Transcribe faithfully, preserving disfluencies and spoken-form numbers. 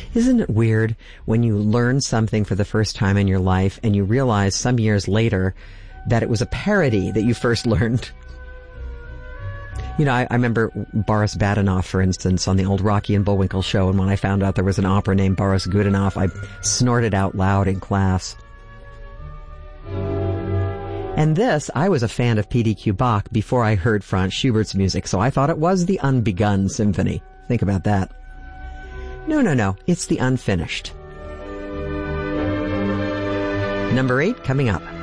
Isn't it weird when you learn something for the first time in your life and you realize some years later that it was a parody that you first learned? You know, I, I remember Boris Badenov, for instance, on the old Rocky and Bullwinkle show, and when I found out there was an opera named Boris Godunov, I snorted out loud in class. And this, I was a fan of P D Q Bach before I heard Franz Schubert's music, so I thought it was the unbegun symphony. Think about that. No, no, no, it's the unfinished. Number eight coming up.